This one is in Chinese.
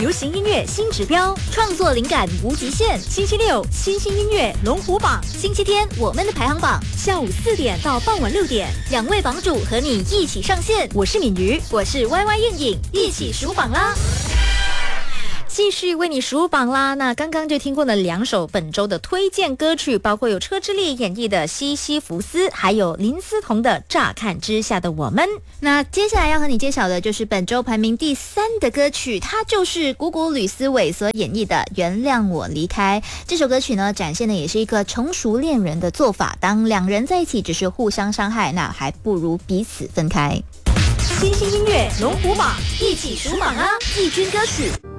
流行音乐新指标，创作灵感无极限。星期六新兴音乐龙虎榜，星期天我们的排行榜，下午4点到傍晚6点，2位榜主和你一起上线。我是敏瑜，我是 YY 燕颖，一起数榜啦！继续为你数榜啦！那刚刚就听过了2首本周的推荐歌曲，包括有车之力演绎的《西西弗斯》，还有林思彤的《乍看之下的我们》。那接下来要和你揭晓的就是本周排名第3的歌曲，它就是谷谷吕思伟所演绎的《原谅我离开》。这首歌曲呢，展现的也是一个成熟恋人的做法，当2人在一起只是互相伤害，那还不如彼此分开。新兴音乐龙虎榜，一起数榜啊！季军歌曲。